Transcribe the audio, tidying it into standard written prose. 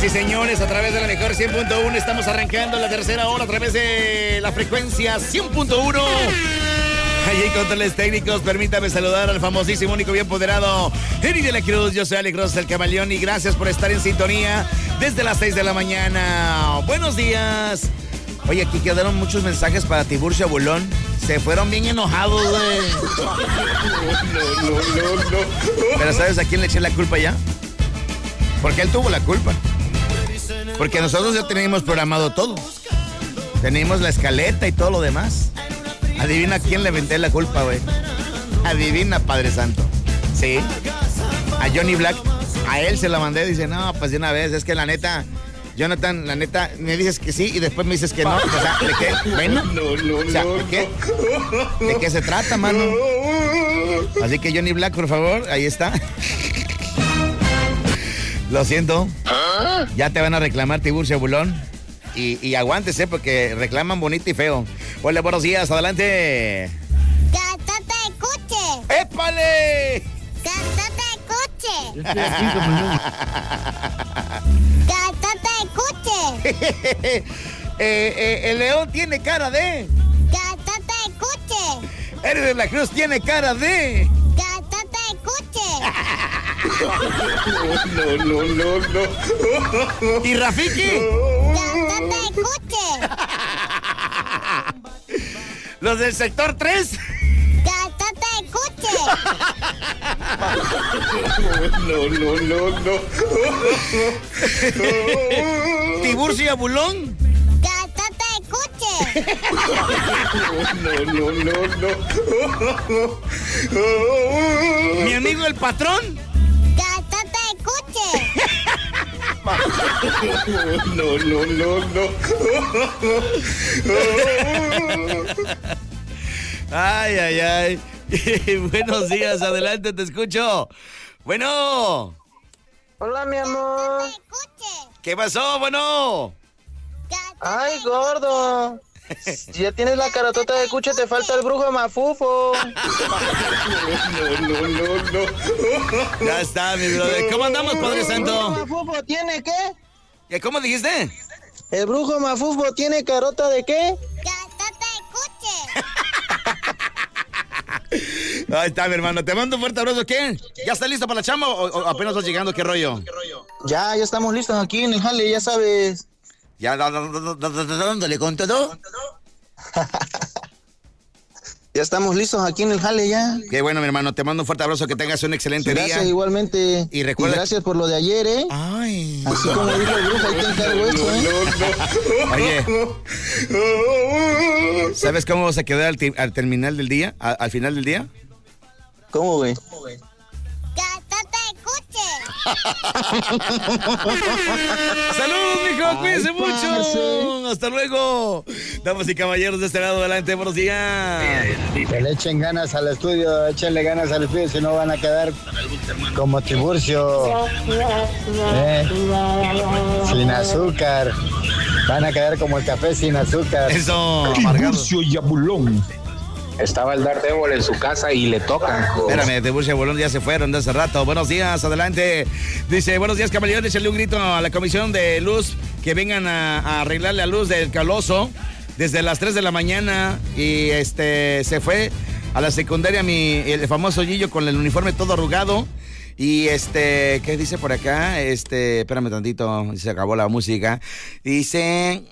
y señores, a través de la mejor 100.1 estamos arrancando la tercera hora a través de la frecuencia 100.1. Allí controles técnicos, permítame saludar al famosísimo, único, bien poderado Eri de la Cruz. Yo soy Alex Ross, el Camaleón, y gracias por estar en sintonía desde las 6 de la mañana. Buenos días. Oye, aquí quedaron muchos mensajes para Tiburcio Abulón. Se fueron bien enojados, güey. No. Pero ¿sabes a quién le eché la culpa ya? Porque él tuvo la culpa. Porque nosotros ya teníamos programado todo. Teníamos la escaleta y todo lo demás. Adivina a quién le aventé la culpa, güey. Adivina, Padre Santo. Sí. A Johnny Black. A él se la mandé. Dice, no, pues de una vez. Es que la neta, Jonathan, la neta, me dices que sí y después me dices que no. O sea, ¿de qué? Bueno. O sea, ¿de qué? ¿De qué se trata, mano? Así que Johnny Black, por favor, ahí está. Lo siento. Ya te van a reclamar, Tiburcio Abulón. Y aguántese porque reclaman bonito y feo. Hola, buenos días, adelante. ¡Cátate el coche! ¡Épale! ¡Cátate el coche! ¡Cátate el coche! El león tiene cara de... ¡Cátate el coche! Eri de la Cruz tiene cara de... ¡Cátate el coche! No. ¿Y Rafiki? ¡Cátate el coche! ¿Los del sector 3? ¡Cátate el coche! No. ¿Tiburcio y Abulón? ¡Cátate el coche! No. ¿Mi amigo el patrón? ¡Cátate el coche! No. Ay. Buenos días, adelante, te escucho. Bueno. Hola, mi amor. ¡Cátate el coche! ¿Qué pasó? Bueno. Ay, gordo. Si ya tienes la carotota de cuche, te falta el brujo mafufo. No. Ya está, mi brother. ¿Cómo andamos, Padre ¿El Santo? brujo mafufo tiene qué? ¿Cómo dijiste? ¿El brujo mafufo tiene carota de qué? ¡Cátate el coche! Ahí está, mi hermano. Te mando un fuerte abrazo. ¿Qué? ¿Ya está listo para la chamba o apenas vas llegando? ¿Qué rollo? Ya estamos listos aquí en el jale, ya sabes. ¿Ya dándole con todo? Ya estamos listos aquí en el jale ya. Qué bueno, mi hermano. Te mando un fuerte abrazo. Que tengas un excelente Gracias, día. igualmente. Y recuerda... gracias por lo de ayer, ¿eh? Ay. Así como dijo el brujo, ahí te encargo eso, ¿eh? Oye, ¿sabes cómo vas a quedar al terminal del día? ¿Al final del día? ¿Cómo, güey? ¡Cátate el coche! ¡Saludos, mijo! ¡Cuídense mucho! ¡Hasta luego! Damas y caballeros de este lado, adelante, buenos días. Que le echen ganas al estudio, échenle ganas al estudio, si no van a quedar como Tiburcio. Sin azúcar. Van a quedar como el café sin azúcar. Eso, amargado. Tiburcio y Abulón. Estaba el Daredevil en su casa y le tocan. Espérame, Tiburcio y Abulón ya se fueron de hace rato. Buenos días, adelante. Dice, buenos días, camaleón. Échale un grito a la comisión de luz que vengan a arreglarle la luz del Caloso desde las 3 de la mañana. Y se fue a la secundaria el famoso Gillo con el uniforme todo arrugado. Y ¿qué dice por acá? Espérame tantito, se acabó la música. Dice,